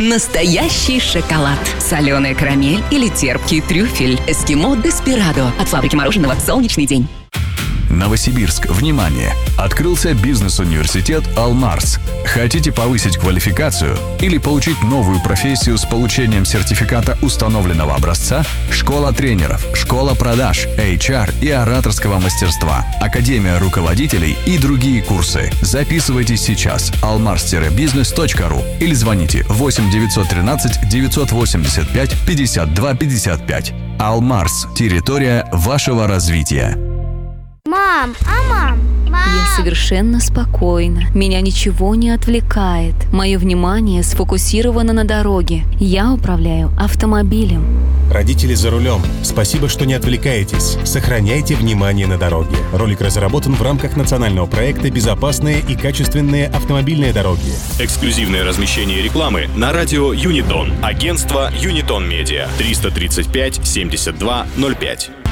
Настоящий шоколад, соленая карамель или терпкий трюфель. Эскимо Деспирадо от фабрики мороженого «Солнечный день». Новосибирск, внимание! Открылся бизнес-университет «Алмарс». Хотите повысить квалификацию или получить новую профессию с получением сертификата установленного образца? Школа тренеров, школа продаж, HR и ораторского мастерства, академия руководителей и другие курсы. Записывайтесь сейчас almars-business.ru или звоните 8 913 985 52 55. «Алмарс» – территория вашего развития. Мам! Я совершенно спокойна. Меня ничего не отвлекает. Мое внимание сфокусировано на дороге. Я управляю автомобилем. Родители за рулем. Спасибо, что не отвлекаетесь. Сохраняйте внимание на дороге. Ролик разработан в рамках национального проекта «Безопасные и качественные автомобильные дороги». Эксклюзивное размещение рекламы на радио Юнитон. Агентство Юнитон Медиа. 335 72 05.